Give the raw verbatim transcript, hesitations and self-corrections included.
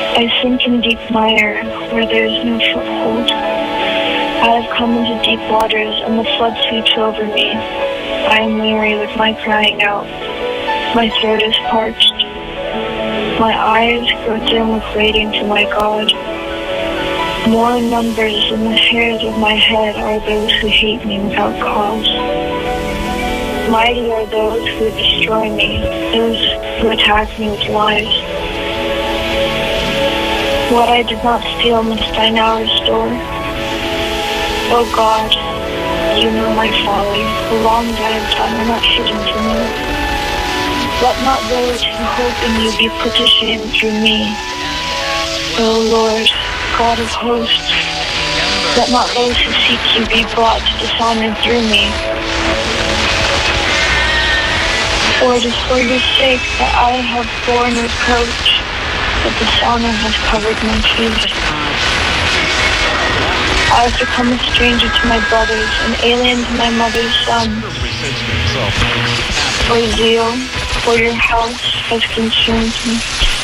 I sink in deep mire where there is no foothold. I have come into deep waters, and the flood sweeps over me. I am weary with my crying out. My throat is parched. My eyes grow dim with waiting for my God. More in numbers than the hairs of my head are those who hate me without cause. Mighty are those who destroy me, those who attack me with lies. What I did not steal must I now restore. O God, you know my folly. The wrongs I have done are not hidden from you. Let not those who hope in you be put to shame through me. O Lord, God of hosts, let not those who seek you be brought to dishonor through me. For it is for your sake that I have borne reproach, that dishonor has covered my face. I have become a stranger to my brothers, an alien to my mother's son. For zeal for your house has consumed me.